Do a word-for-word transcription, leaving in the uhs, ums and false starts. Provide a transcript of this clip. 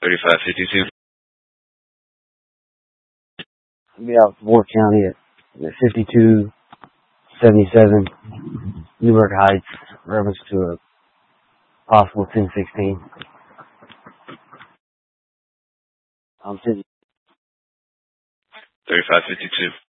thirty-five fifty-two. I'll be out in Ward County at fifty-two seventy-seven Newburgh Heights, reference to a possible ten sixteen. I'm thirty-five fifty-two.